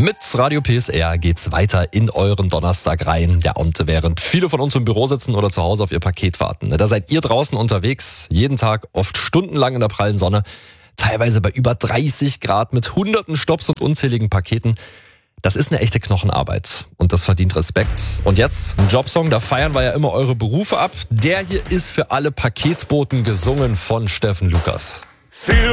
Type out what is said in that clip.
Mit Radio PSR geht's weiter in euren Donnerstag rein. Ja, und während viele von uns im Büro sitzen oder zu Hause auf ihr Paket warten, da seid ihr draußen unterwegs, jeden Tag, oft stundenlang in der prallen Sonne, teilweise bei über 30 Grad mit hunderten Stopps und unzähligen Paketen. Das ist eine echte Knochenarbeit und das verdient Respekt. Und jetzt ein Jobsong, da feiern wir ja immer eure Berufe ab. Der hier ist für alle Paketboten gesungen von Steffen Lukas. Für